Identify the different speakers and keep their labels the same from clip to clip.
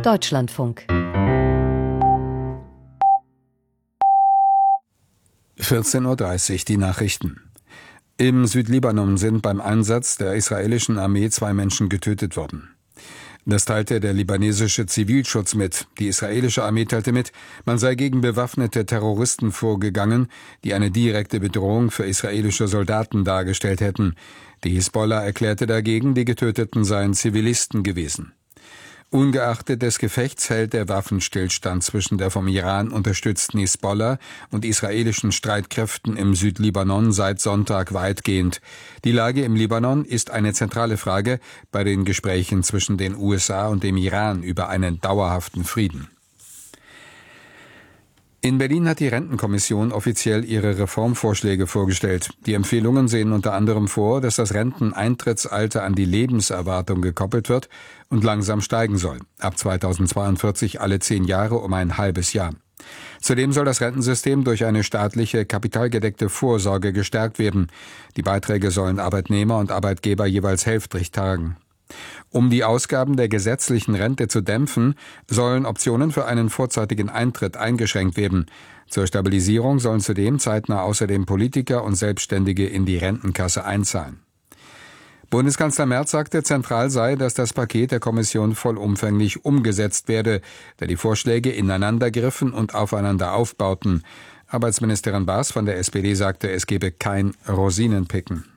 Speaker 1: Deutschlandfunk.
Speaker 2: 14:30 Uhr, die Nachrichten. Im Südlibanon sind beim Einsatz der israelischen Armee 2 Menschen getötet worden. Das teilte der libanesische Zivilschutz mit. Die israelische Armee teilte mit, man sei gegen bewaffnete Terroristen vorgegangen, die eine direkte Bedrohung für israelische Soldaten dargestellt hätten. Die Hisbollah erklärte dagegen, die Getöteten seien Zivilisten gewesen. Ungeachtet des Gefechts hält der Waffenstillstand zwischen der vom Iran unterstützten Hisbollah und israelischen Streitkräften im Südlibanon seit Sonntag weitgehend. Die Lage im Libanon ist eine zentrale Frage bei den Gesprächen zwischen den USA und dem Iran über einen dauerhaften Frieden. In Berlin hat die Rentenkommission offiziell ihre Reformvorschläge vorgestellt. Die Empfehlungen sehen unter anderem vor, dass das Renteneintrittsalter an die Lebenserwartung gekoppelt wird und langsam steigen soll. Ab 2042 alle 10 Jahre um ein halbes Jahr. Zudem soll das Rentensystem durch eine staatliche, kapitalgedeckte Vorsorge gestärkt werden. Die Beiträge sollen Arbeitnehmer und Arbeitgeber jeweils hälftig tragen. Um die Ausgaben der gesetzlichen Rente zu dämpfen, sollen Optionen für einen vorzeitigen Eintritt eingeschränkt werden. Zur Stabilisierung sollen zudem zeitnah außerdem Politiker und Selbstständige in die Rentenkasse einzahlen. Bundeskanzler Merz sagte, zentral sei, dass das Paket der Kommission vollumfänglich umgesetzt werde, da die Vorschläge ineinandergriffen und aufeinander aufbauten. Arbeitsministerin Baas von der SPD sagte, es gebe kein Rosinenpicken.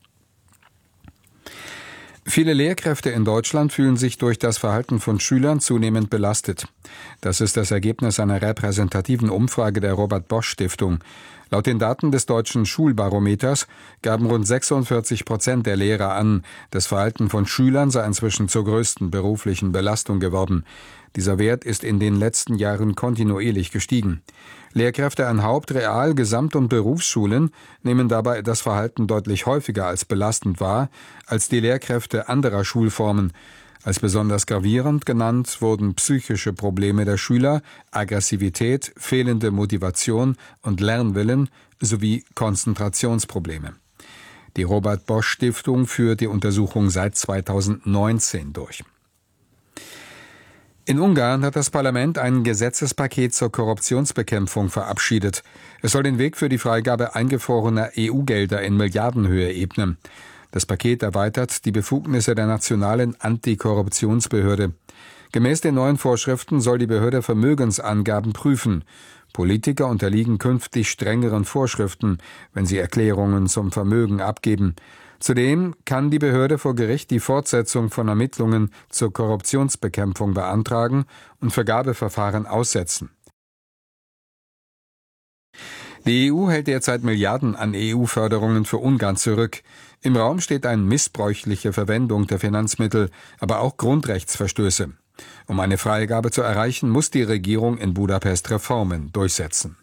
Speaker 2: Viele Lehrkräfte in Deutschland fühlen sich durch das Verhalten von Schülern zunehmend belastet. Das ist das Ergebnis einer repräsentativen Umfrage der Robert-Bosch-Stiftung. Laut den Daten des deutschen Schulbarometers gaben rund 46% der Lehrer an, das Verhalten von Schülern sei inzwischen zur größten beruflichen Belastung geworden. Dieser Wert ist in den letzten Jahren kontinuierlich gestiegen. Lehrkräfte an Haupt-, Real-, Gesamt- und Berufsschulen nehmen dabei das Verhalten deutlich häufiger als belastend wahr als die Lehrkräfte anderer Schulformen. Als besonders gravierend genannt wurden psychische Probleme der Schüler, Aggressivität, fehlende Motivation und Lernwillen sowie Konzentrationsprobleme. Die Robert-Bosch-Stiftung führt die Untersuchung seit 2019 durch. In Ungarn hat das Parlament ein Gesetzespaket zur Korruptionsbekämpfung verabschiedet. Es soll den Weg für die Freigabe eingefrorener EU-Gelder in Milliardenhöhe ebnen. Das Paket erweitert die Befugnisse der nationalen Antikorruptionsbehörde. Gemäß den neuen Vorschriften soll die Behörde Vermögensangaben prüfen. Politiker unterliegen künftig strengeren Vorschriften, wenn sie Erklärungen zum Vermögen abgeben. Zudem kann die Behörde vor Gericht die Fortsetzung von Ermittlungen zur Korruptionsbekämpfung beantragen und Vergabeverfahren aussetzen. Die EU hält derzeit Milliarden an EU-Förderungen für Ungarn zurück. Im Raum steht eine missbräuchliche Verwendung der Finanzmittel, aber auch Grundrechtsverstöße. Um eine Freigabe zu erreichen, muss die Regierung in Budapest Reformen durchsetzen.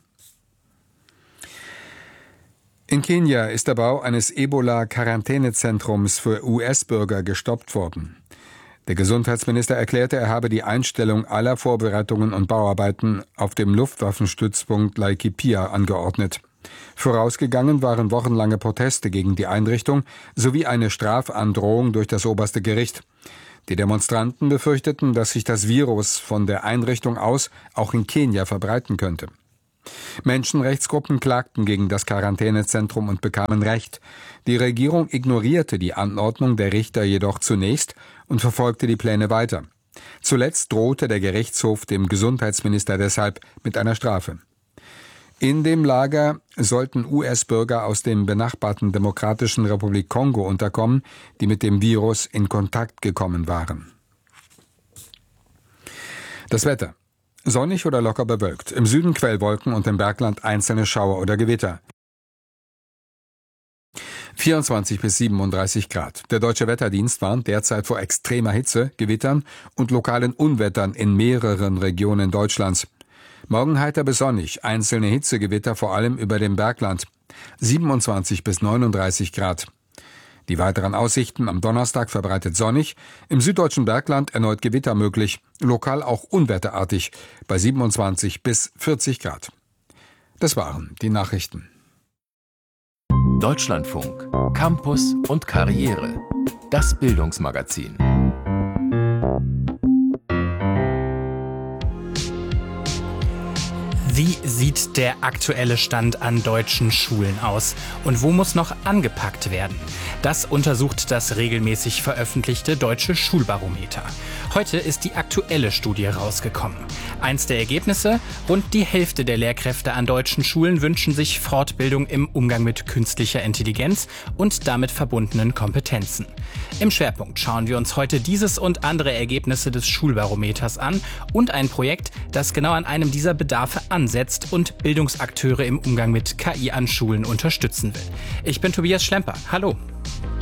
Speaker 2: In Kenia ist der Bau eines Ebola-Quarantänezentrums für US-Bürger gestoppt worden. Der Gesundheitsminister erklärte, er habe die Einstellung aller Vorbereitungen und Bauarbeiten auf dem Luftwaffenstützpunkt Laikipia angeordnet. Vorausgegangen waren wochenlange Proteste gegen die Einrichtung sowie eine Strafandrohung durch das oberste Gericht. Die Demonstranten befürchteten, dass sich das Virus von der Einrichtung aus auch in Kenia verbreiten könnte. Menschenrechtsgruppen klagten gegen das Quarantänezentrum und bekamen Recht. Die Regierung ignorierte die Anordnung der Richter jedoch zunächst und verfolgte die Pläne weiter. Zuletzt drohte der Gerichtshof dem Gesundheitsminister deshalb mit einer Strafe. In dem Lager sollten US-Bürger aus dem benachbarten Demokratischen Republik Kongo unterkommen, die mit dem Virus in Kontakt gekommen waren. Das Wetter. Sonnig oder locker bewölkt. Im Süden Quellwolken und im Bergland einzelne Schauer oder Gewitter. 24 bis 37 Grad. Der Deutsche Wetterdienst warnt derzeit vor extremer Hitze, Gewittern und lokalen Unwettern in mehreren Regionen Deutschlands. Morgen heiter bis sonnig, einzelne Hitzegewitter vor allem über dem Bergland. 27 bis 39 Grad. Die weiteren Aussichten am Donnerstag verbreitet sonnig, im süddeutschen Bergland erneut Gewitter möglich, lokal auch unwetterartig, bei 27 bis 40 Grad. Das waren die Nachrichten.
Speaker 3: Deutschlandfunk, Campus und Karriere. Das Bildungsmagazin.
Speaker 1: Wie sieht der aktuelle Stand an deutschen Schulen aus? Und wo muss noch angepackt werden? Das untersucht das regelmäßig veröffentlichte Deutsche Schulbarometer. Heute ist die aktuelle Studie rausgekommen. Eins der Ergebnisse: rund die Hälfte der Lehrkräfte an deutschen Schulen wünschen sich Fortbildung im Umgang mit künstlicher Intelligenz und damit verbundenen Kompetenzen. Im Schwerpunkt schauen wir uns heute dieses und andere Ergebnisse des Schulbarometers an und ein Projekt, das genau an einem dieser Bedarfe ansetzt und Bildungsakteure im Umgang mit KI an Schulen unterstützen will. Ich bin Tobias Schlemper. Hallo.